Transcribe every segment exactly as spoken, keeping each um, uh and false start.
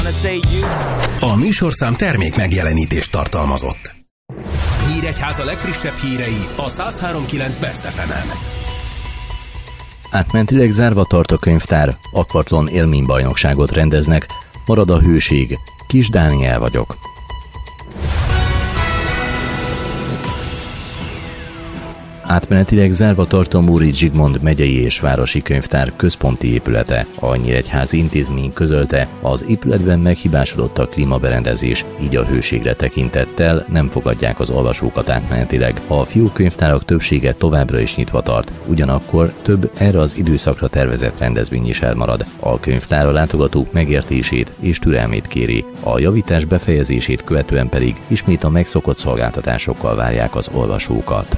A műsorszám termék megjelenítést tartalmazott. Nyíregyháza legfrissebb hírei a száz három kilenc Best ef emen. Átmentileg zárva tart a könyvtár, akvatlon élménybajnokságot rendeznek, marad a hőség. Kis Dániel vagyok. Átmenetileg zárva tart a Móricz Zsigmond megyei és városi könyvtár központi épülete. A nyíregyházi intézmény közölte, az épületben meghibásodott a klímaberendezés, így a hőségre tekintettel nem fogadják az olvasókat átmenetileg. A fiúkönyvtárak többsége továbbra is nyitva tart, ugyanakkor több erre az időszakra tervezett rendezvény is elmarad. A könyvtár a látogatók megértését és türelmét kéri, a javítás befejezését követően pedig ismét a megszokott szolgáltatásokkal várják az olvasókat.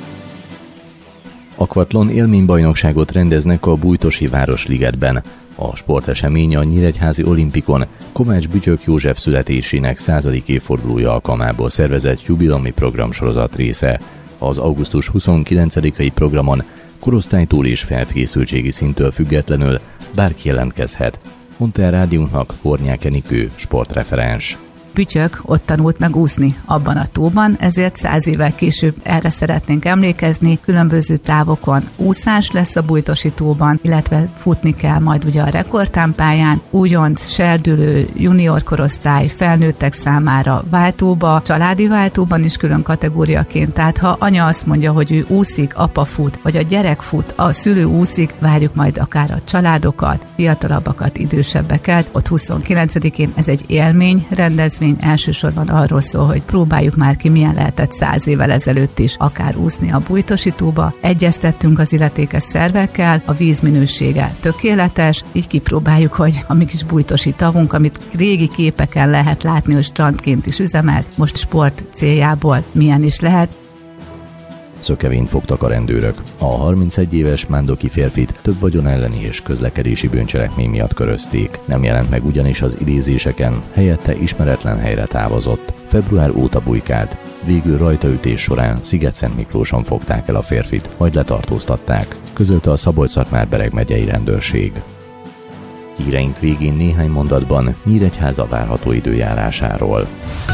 Akvatlon élménybajnokságot rendeznek a Bújtosi Városligetben. A sportesemény a Nyíregyházi Olimpikon Kovács Bütyök József születésének századik évfordulója alkalmából szervezett jubileumi programsorozat része. Az augusztus huszonkilencedikai programon korosztálytól és felkészültségi szinttől függetlenül bárki jelentkezhet, mondta a rádiónknak Hornyák Enikő, sportreferens. Bütyök ott tanult meg úszni abban a tóban, ezért száz évvel később erre szeretnénk emlékezni. Különböző távokon úszás lesz a Bújtosi tóban, illetve futni kell majd ugye a rekordtámpályán. Újonc, serdülő, junior korosztály, felnőttek számára váltóba, családi váltóban is külön kategóriaként. Tehát ha anya azt mondja, hogy ő úszik, apa fut, vagy a gyerek fut, a szülő úszik, várjuk majd akár a családokat, fiatalabbakat, idősebbeket. Ott huszonkilencedikén ez egy élmény rendezvény, elsősorban arról szól, hogy próbáljuk már ki, milyen lehetett száz évvel ezelőtt is akár úszni a Bújtosi tóba. Egyeztettünk az illetékes szervekkel, a víz minősége tökéletes, így kipróbáljuk, hogy a mi kis bújtosi tavunk, amit régi képeken lehet látni, hogy strandként is üzemelt, most sport céljából milyen is lehet. Szökevényt fogtak a rendőrök. A harmincegy éves mándoki férfit több vagyon elleni és közlekedési bűncselekmény miatt körözték. Nem jelent meg ugyanis az idézéseken, helyette ismeretlen helyre távozott. Február óta bujkált. Végül rajtaütés során Sziget-Szent Miklóson fogták el a férfit, majd letartóztatták, közölte a Szabolcs-Szatmár-Bereg megyei rendőrség. Híreink végén néhány mondatban Nyíregyháza várható időjárásáról.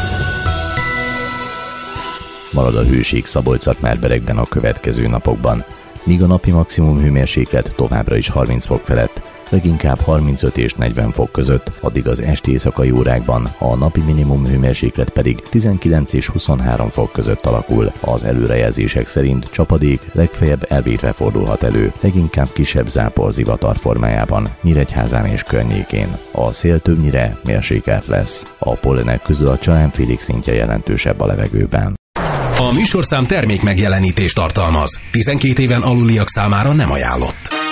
Marad a hőség Szabolcs-Szatmár-Beregben a következő napokban, míg a napi maximum hőmérséklet továbbra is harminc fok felett, leginkább harmincöt és negyven fok között, addig az esti éjszakai órákban a napi minimum hőmérséklet pedig tizenkilenc és huszonhárom fok között alakul. Az előrejelzések szerint csapadék legfeljebb elvétve fordulhat elő, leginkább kisebb záporzivatar formájában, Nyíregyházán és környékén. A szél többnyire mérsékelt lesz. A pollenek közül a csalánfélék szintje jelentősebb a levegőben. A műsorszám termék megjelenítést tartalmaz. tizenkét éven aluliak számára nem ajánlott.